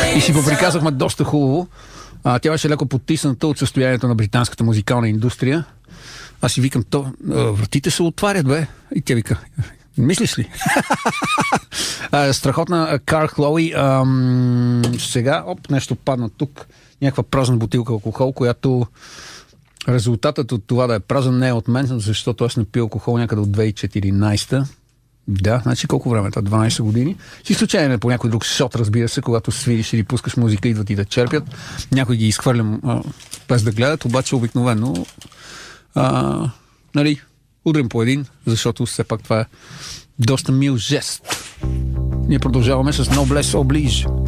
И си го приказахме доста хубаво. Тя беше леко потисната от състоянието на британската музикална индустрия. Аз си викам, вратите се отварят, бе. И тя вика, мислиш ли? Страхотна Кар Хлои. Сега, нещо падна тук. Някаква празна бутилка алкохол, която резултатът от това да е празен не е от мен, защото аз не пил алкохол някъде от 2014. Да, значи колко време? 12 години. С изключение по някой друг шот, разбира се, когато свириш или пускаш музика, идват и да черпят. Някой ги изхвърлям без да гледат, обаче обикновено удрим по един, защото все пак това е доста мил жест. Ние продължаваме с Noblesse Oblige.